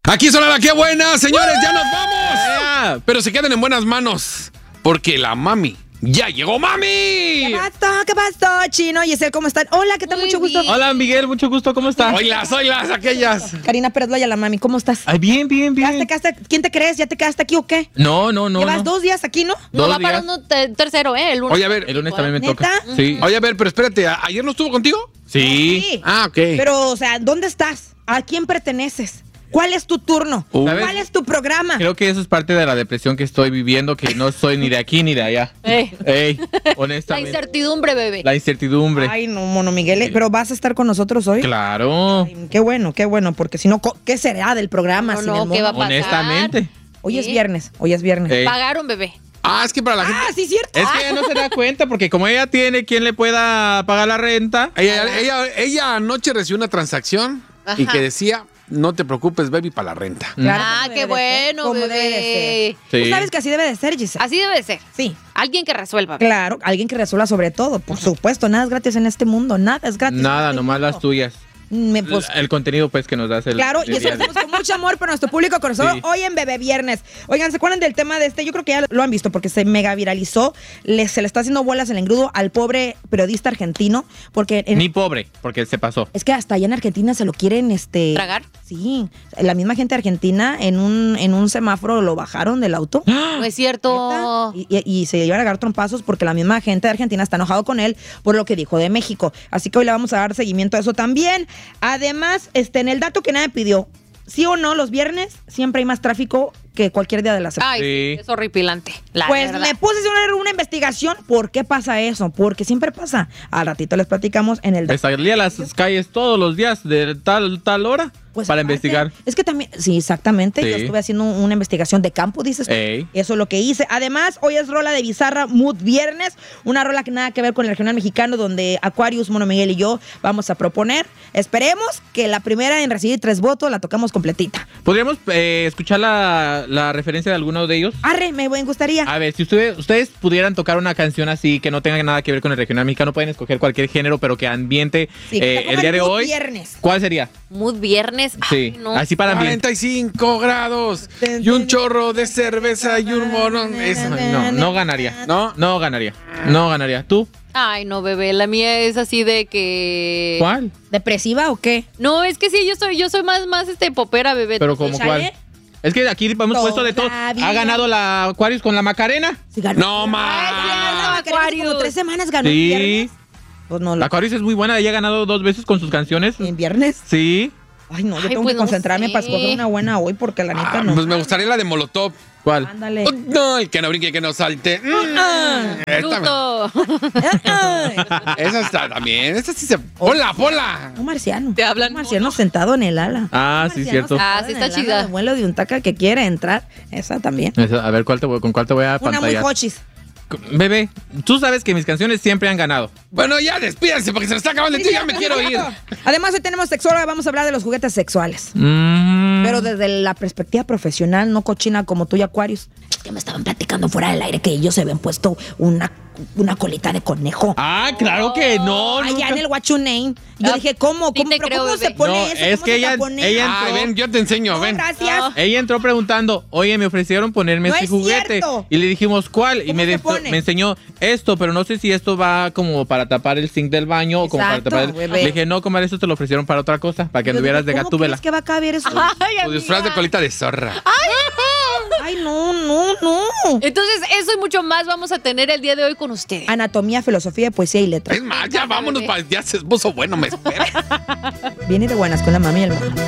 Aquí suena la que buena, señores, ya nos vamos. Pero se queden en buenas manos, porque la mami ya llegó, mami. ¿Qué pasó, Chino? Giselle, ¿cómo están? Hola, ¿qué tal? Muy mucho gusto. bien. Hola, Miguel, mucho gusto, ¿cómo estás? Oilas, aquellas. Karina Pérez Loya, la mami, ¿cómo estás? Ay, bien. ¿Quién te crees? ¿Ya te quedaste aquí o qué? No. Llevas 2 días aquí, ¿no? No, Dos va para días. un tercero, el lunes. Oye, a ver. El lunes también me ¿Neta? toca. Sí. Oye, a ver, pero espérate, ¿ayer no estuvo contigo? Sí. Ah, ok. Pero, o sea, ¿dónde estás? ¿A quién perteneces? ¿Cuál es tu turno? ¿Sabes? ¿Cuál es tu programa? Creo que eso es parte de la depresión que estoy viviendo, que no soy ni de aquí ni de allá. Ey, La honestamente. incertidumbre, bebé. La incertidumbre. Ay, no, mono Miguel, pero vas a estar con nosotros hoy. Claro. Ay, qué bueno, porque si no, ¿qué será del programa sin el ¿qué va a mono? pasar? Honestamente. Hoy es Sí. viernes. Ey. Pagaron, bebé. Ah, es que para la gente. Ah, sí, cierto. Es que ella no se da cuenta, porque como ella tiene quien le pueda pagar la renta. Ella anoche recibió una transacción y Ajá. que decía, no te preocupes, baby, para la renta. Claro, Ah, como qué debe de ser, bueno, como bebé. debe de ser. Sí. Tú sabes que así debe de ser, Giselle. Así debe de ser. Sí, Alguien que resuelva. bebé. claro, alguien que resuelva sobre todo, por supuesto, nada es gratis en este mundo, nada es gratis. Nada, en este nomás mundo. las tuyas. Pues, El contenido, pues, que nos das el. claro, el y eso día lo de- hacemos con mucho amor para nuestro público conocedor Sí. hoy en Bebé Viernes. Oigan, ¿se acuerdan del tema de este? Yo creo que ya lo han visto porque se mega viralizó. Se le está haciendo bolas el engrudo al pobre periodista argentino porque Ni pobre, porque se pasó. es que hasta allá en Argentina se lo quieren ¿Tragar? Sí, la misma gente argentina en un semáforo lo bajaron del auto. No es cierto. Y se iban a agarrar trompazos porque la misma gente de Argentina está enojado con él por lo que dijo de México. Así que hoy le vamos a dar seguimiento a eso también. Además, en el dato que nadie pidió, sí o no, los viernes siempre hay más tráfico que cualquier día de la semana. Ay, Sí. es horripilante. La Pues verdad. me puse a hacer una investigación. ¿Por qué pasa eso? Porque siempre pasa. Al ratito les platicamos en el Me salía a las calles todos los días de tal hora Pues para aparte, investigar. Es que también, sí, exactamente. Sí. Yo estuve haciendo una investigación de campo, dices tú. Ey. Eso es lo que hice. Además, hoy es rola de Bizarra Mood Viernes. Una rola que nada que ver con el regional mexicano, donde Aquarius, Mono Miguel y yo vamos a proponer. Esperemos que la primera en recibir 3 votos la tocamos completita. ¿Podríamos escuchar la referencia de alguno de ellos? Arre, me gustaría. A ver, si ustedes pudieran tocar una canción así que no tenga nada que ver con el regional mexicano, pueden escoger cualquier género, pero que ambiente Sí, que te el pongan día de Mood hoy. Viernes. ¿Cuál sería? Mood viernes. Sí, Ay, no. así para ambiente. 45 grados y un chorro de cerveza y un morón. Eso, No ganaría. ¿no? No ganaría. ¿Tú? Ay, no, bebé. La mía es así de que. ¿Cuál? ¿Depresiva o qué? No, es que sí, yo soy más popera, bebé. Pero como Échale. cuál. Es que aquí hemos puesto de todo. Todavía. Ha ganado la Aquarius con la Macarena. Sí, ganó. No, Ay, ma. sí, ganó Aquarius. Como 3 semanas ganó. Sí. En viernes. Pues no, La Aquarius es muy buena. Ella ha ganado 2 veces con sus canciones. en viernes. Sí. Ay, no, yo Ay, tengo pues que no concentrarme sé. para escoger una buena hoy porque la neta no. Pues me gustaría la de Molotov. ¿Cuál? Ándale. No, el que no brinque, que no salte. Bruto. Esa está también. Esa sí se. ¡Hola! Un marciano. Te hablan Un marciano sentado en el ala. Ah, Un sí, marciano cierto. sentado Ah, sí en está el ala chida. de vuelo de un taca que quiere entrar. Esa también. A ver, ¿con cuál te voy a Una muy pantallar? hochis. Bebé, tú sabes que mis canciones siempre han ganado. Bueno, ya despídense porque se nos está acabando el tiempo. Ya me quiero ir. Además, hoy tenemos sexóloga. Vamos a hablar de los juguetes sexuales. Pero desde la perspectiva profesional, no cochina como tú y Aquarius. Es que me estaban platicando fuera del aire que ellos se habían puesto una colita de conejo. Ah, claro que no. Allá nunca. en el What You Name. Yo Ah, dije, ¿cómo? sí te ¿Pero creo, cómo bebé. se pone No, eso? es ¿Cómo que se ella- taponea? ella Ah, entró. ven, yo te enseño, No, ven. gracias. Ella entró preguntando, oye, me ofrecieron ponerme No este es juguete. cierto. Y le dijimos, ¿cuál? Y ¿Cómo se pone? me enseñó esto, pero no sé si esto va como para tapar el zinc del baño o como para Exacto, tapar el... bebé. Le dije, no, comadre, esto te lo ofrecieron para otra cosa, para que Yo anduvieras dije, de ¿cómo gatúbela. crees que va a caber eso? Ay, Tu disfraz de amiga. colita de zorra. Ay, no. Entonces, eso y mucho más vamos a tener el día de hoy con ustedes. Anatomía, filosofía, poesía y letras. Es más, ya vámonos, ya se puso bueno, me espera. Viene de buenas con la mami y el mamá.